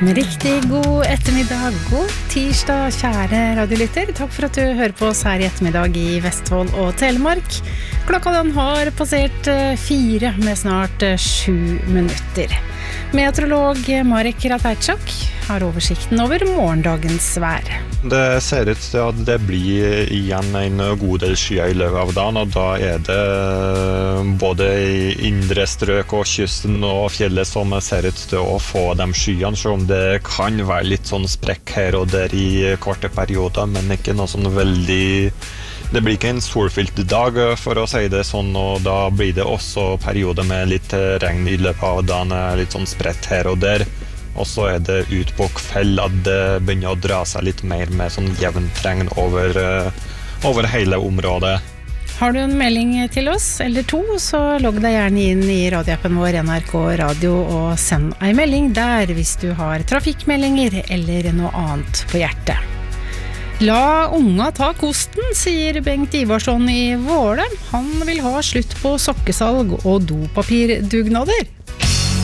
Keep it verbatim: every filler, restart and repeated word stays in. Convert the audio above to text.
Med riktig god ettermiddag, god tirsdag, kjære radiolytter. Takk for at du hører på oss her i ettermiddag i Vestfold og Telemark. Klokka den har passert fire med snart sju minutter. Meteorolog Marek Rapajczak har oversikten over morgendagens vær. Det ser ut til at det blir igjen en god del skyer i løpet av dagen, og da er det både i indre strøk og kysten og fjellet som ser ut til å få de skyene, så om det kan være litt sånn sprekk her og der i korte perioder, men ikke noe sånn veldig... Det blir ikke en solfylt dag, for å si det sånn, og da blir det også perioder med litt regn i løpet av dagen, litt sånn spredt her og der. Og så er det ut på kveld at det begynner å dra seg litt mer med sånn jevnt regn over, over hele området. Har du en melding til oss, eller to, så logg deg gjerne inn i radioappen vår N R K Radio og send en melding der hvis du har trafikkmeldinger eller noe annet på hjertet. La unga ta kosten, sier Bengt Ivarsson i Våle. Han vil ha slutt på sokkesalg og dopapirdugnader.